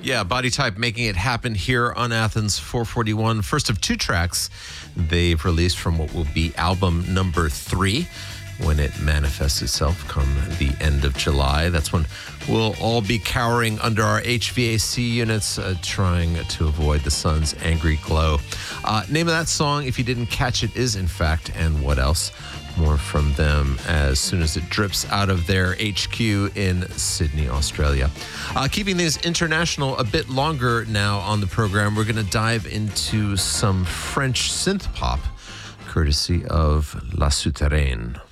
Yeah, Body Type making it happen here on Athens 441. First of two tracks they've released from what will be album number 3 when it manifests itself come the end of July. That's when we'll all be cowering under our HVAC units, trying to avoid the sun's angry glow. Name of that song, if you didn't catch it, is in fact And What Else. More from them as soon as it drips out of their HQ in Sydney, Australia. Keeping things international a bit longer now on the program, we're going to dive into some French synth pop, courtesy of La Souterraine.